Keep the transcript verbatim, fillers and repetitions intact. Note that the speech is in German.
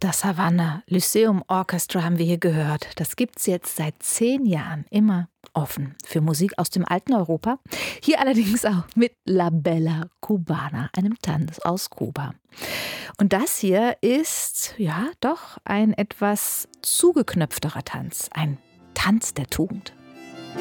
Das Havanna Lyceum Orchestra haben wir hier gehört. Das gibt's jetzt seit zehn Jahren immer offen für Musik aus dem alten Europa. Hier allerdings auch mit La Bella Cubana, einem Tanz aus Kuba. Und das hier ist, ja, doch ein etwas zugeknöpfterer Tanz. Ein Tanz der Tugend.